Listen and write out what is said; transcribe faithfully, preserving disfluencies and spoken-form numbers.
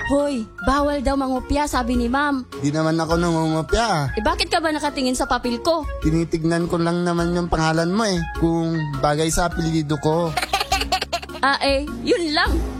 Hoy, bawal daw mangopya, sabi ni ma'am. Di naman ako nangungopya ah. Eh bakit ka ba nakatingin sa papel ko? Tinitignan ko lang naman yung pangalan mo eh. Kung bagay sa apelyido ko. Ah eh, yun lang.